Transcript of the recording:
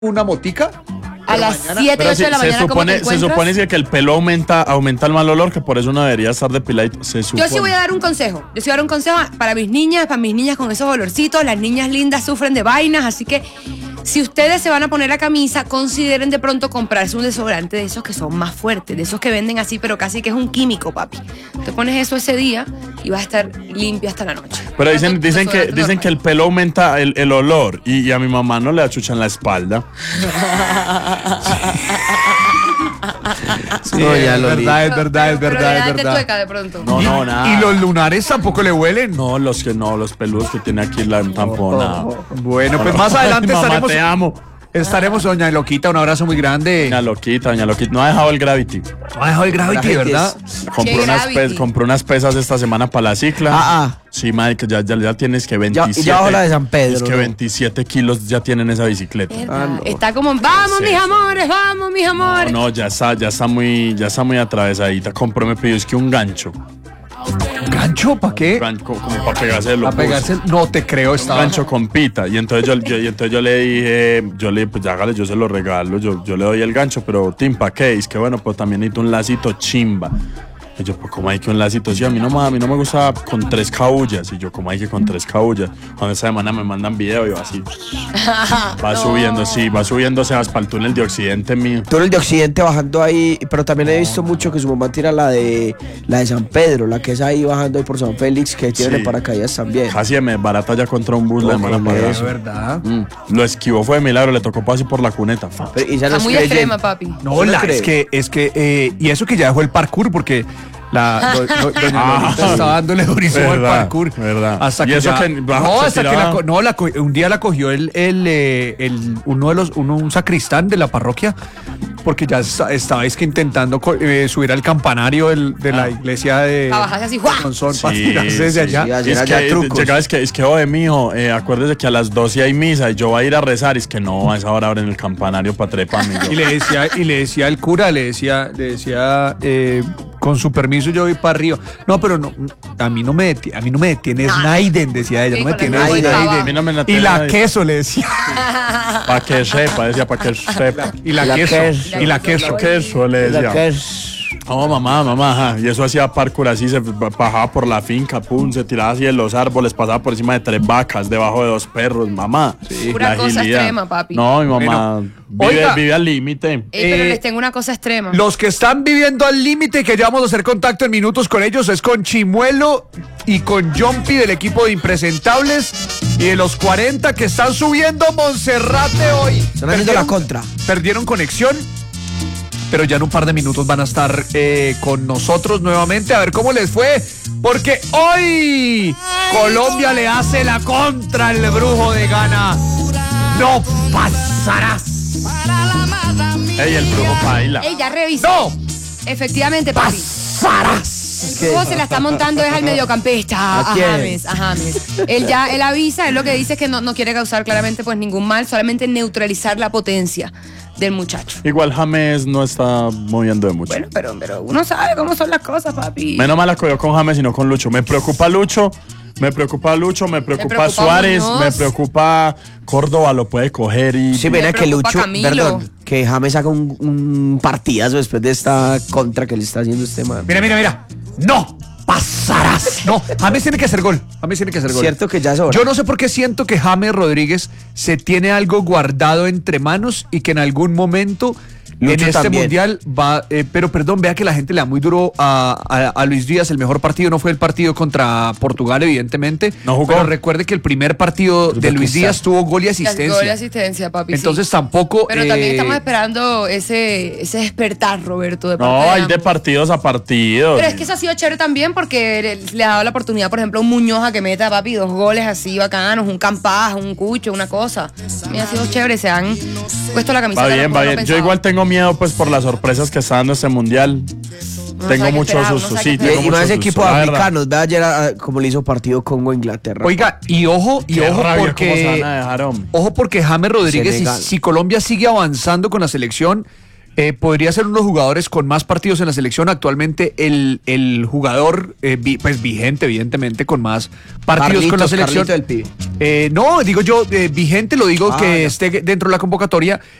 una motica. A las 7, 8 de la mañana, se supone que el pelo aumenta el mal olor, que por eso uno debería estar depiladito. Yo sí voy a dar un consejo. Para mis niñas con esos olorcitos. Las niñas lindas sufren de vainas, así que si ustedes se van a poner la camisa, consideren de pronto comprarse un desodorante de esos que son más fuertes, de esos que venden así, pero casi que es un químico, papi. Te pones eso ese día y vas a estar limpia hasta la noche. Pero dicen que el pelo aumenta el olor y a mi mamá no le achuchan la espalda. Sí, no, ya es verdad. Tueca de pronto. No, nada. ¿Y los lunares tampoco le huelen? No, los peludos que tiene aquí la tamponada. Bueno, pues más adelante te amo. Estaremos, doña Loquita, un abrazo muy grande. Doña Loquita, no ha dejado el Gravity. No ha dejado el Gravity, ¿verdad? Compró unas pesas esta semana para la cicla. Sí, madre, que ya tienes que 27. Ya bajo la de San Pedro. Es que 27 kilos ya tienen esa bicicleta. Está como, vamos, mis amores. No, ya está muy atravesadita. Me pidió es que un gancho. ¿Gancho? ¿Para qué? Como para pegarse los no te creo. Un gancho con pita. Y entonces yo le dije, pues hágale, yo se lo regalo, yo le doy el gancho, pero Tim, ¿para qué? Y es que bueno, pues también necesito un lacito chimba. Y yo, pues, ¿cómo hay que un lacito? Sí, a mí no me gusta con 3 cabullas. Y yo, ¿cómo hay que con 3 cabullas? Cuando esa semana me mandan video y va así. Va subiendo Sebas para el túnel de Occidente mío. Túnel de Occidente bajando ahí, pero también he visto mucho que su mamá tira la de San Pedro, la que es ahí bajando ahí por San Félix, que tiene paracaídas también. Casi me barata ya contra un bus la semana pasada. Es verdad. Lo esquivó, fue de milagro, le tocó pasar por la cuneta. Está muy extrema, papi. No, es que y eso que ya dejó el parkour, porque doña Lolita estaba dándole durísimo al parkour. Verdad. Hasta que un día la cogió un sacristán de la parroquia, porque ya estaba intentando subir al campanario de la iglesia de bajarse así, Monzón, para tirarse desde allá. Es que mijo, acuérdese que a las 12 hay misa y yo voy a ir a rezar. Y es que no, a esa hora abren el campanario para treparme. Y le decía el cura, le decía con su permiso yo voy para arriba. No, pero no, a mí no me detiene Snaiden, decía ella, no me detiene Snaiden. Y la queso, le decía. Para que sepa, Y la queso. Queso, le decía. No, mamá, y eso hacía parkour así, se bajaba por la finca, se tiraba así en los árboles, pasaba por encima de 3 vacas, debajo de 2 perros, mamá. Sí. Pura cosa extrema, papi. No, mi mamá vive al límite. Pero les tengo una cosa extrema. Los que están viviendo al límite, que ya vamos a hacer contacto en minutos con ellos, es con Chimuelo y con Jumpy del equipo de Impresentables, y de los 40 que están subiendo Monserrate hoy. Están haciendo la contra. Perdieron conexión, pero ya en un par de minutos van a estar con nosotros nuevamente a ver cómo les fue, porque hoy Colombia le hace la contra al Brujo de Ghana. No pasarás. Ey, el Brujo baila. Ey, ya revisé. No. Efectivamente, papi. Pasarás. El Brujo se la está montando es al mediocampista, a James. Él avisa, él lo que dice es que no quiere causar claramente pues ningún mal, solamente neutralizar la potencia del muchacho. Igual James no está moviendo de mucho. Bueno, pero uno sabe cómo son las cosas, papi. Menos mal la cogió con James y no con Lucho. Me preocupa Lucho, me preocupa Suárez, me preocupa Córdoba, lo puede coger y... Sí, mira que Lucho, perdón, que James haga un partidazo después de esta contra que le está haciendo este man. Mira. ¡No! Pasarás. No, James tiene que hacer gol. Cierto que ya es hora. Yo no sé por qué siento que James Rodríguez se tiene algo guardado entre manos y que en algún momento Lucho en este también. Mundial va, pero perdón, vea que la gente le da muy duro a Luis Díaz. El mejor partido no fue el partido contra Portugal, evidentemente. No jugó. Pero recuerde que el primer partido de Luis Díaz tuvo gol y asistencia. Gol y asistencia, papi. Entonces tampoco. Pero también estamos esperando ese despertar, Roberto. Hay de partidos a partidos. Pero es que eso ha sido chévere también porque le ha dado la oportunidad, por ejemplo, a un Muñoz a que meta, papi, 2 goles así bacanos, un Campaz, un Cucho, una cosa. A mí ha sido chévere, se han puesto la camiseta. Va bien. Yo igual tengo miedo pues por las sorpresas que está dando este mundial. Tengo muchos susto, sí. Y más equipos africanos, ve ayer como le hizo partido Congo-Inglaterra. Oiga, ojo porque James Rodríguez, si Colombia sigue avanzando con la selección, Podría ser uno de los jugadores con más partidos en la selección. Actualmente el jugador pues vigente, evidentemente, con más partidos con la selección. Del pibe. No, digo yo, vigente, lo digo que esté dentro de la convocatoria.